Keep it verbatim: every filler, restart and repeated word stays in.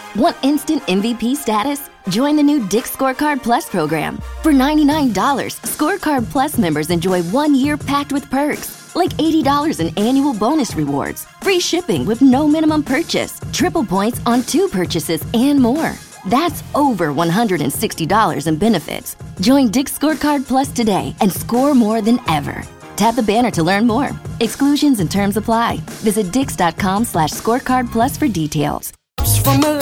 Want instant M V P status? Join the new Dick's Scorecard Plus program. For ninety-nine dollars, Scorecard Plus members enjoy one year packed with perks, like eighty dollars in annual bonus rewards, free shipping with no minimum purchase, triple points on two purchases, and more. That's over one hundred sixty dollars in benefits. Join Dick's Scorecard Plus today and score more than ever. Tap the banner to learn more. Exclusions and terms apply. Visit dix.com slash scorecard plus for details. From